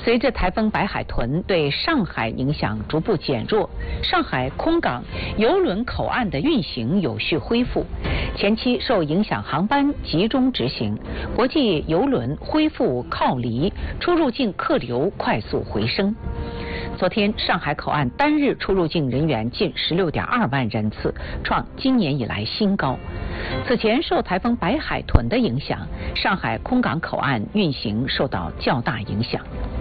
随着台风白海豚对上海影响逐步减弱，上海空港邮轮口岸的运行有序恢复。前期受影响航班集中执行，国际邮轮恢复靠离，出入境客流快速回升。昨天，上海口岸单日出入境人员近16.2万人次，创今年以来新高。此前受台风白海豚的影响，上海空港口岸运行受到较大影响。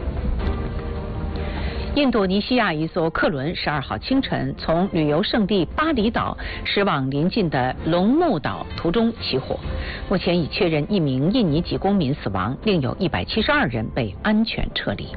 印度尼西亚一艘客轮12号清晨从旅游胜地巴厘岛驶往邻近的龙目岛途中起火，目前已确认1名印尼籍公民死亡，另有172人被安全撤离。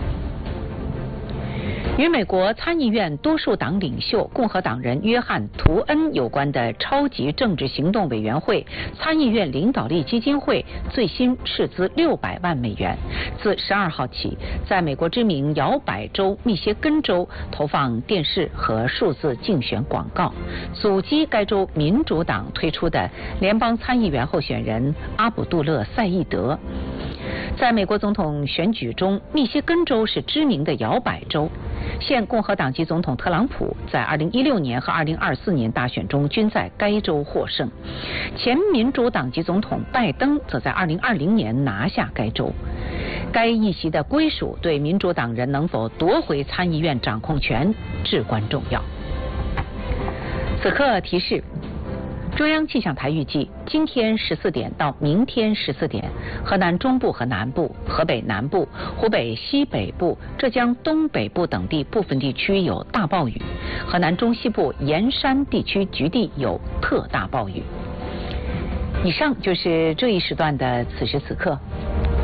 与美国参议院多数党领袖共和党人约翰·图恩有关的超级政治行动委员会参议院领导力基金会最新斥资600万美元，自12号起在美国知名摇摆州密歇根州投放电视和数字竞选广告，阻击该州民主党推出的联邦参议员候选人阿卜杜勒·赛义德。在美国总统选举中，密歇根州是知名的摇摆州。现共和党籍总统特朗普在2016年和2024年大选中均在该州获胜，前民主党籍总统拜登则在2020年拿下该州。该一席的归属对民主党人能否夺回参议院掌控权至关重要。此刻提示。中央气象台预计，今天14点到明天14点，河南中部和南部、河北南部、湖北西北部、浙江东北部等地部分地区有大暴雨，河南中西部沿山地区局地有特大暴雨。以上就是这一时段的此时此刻。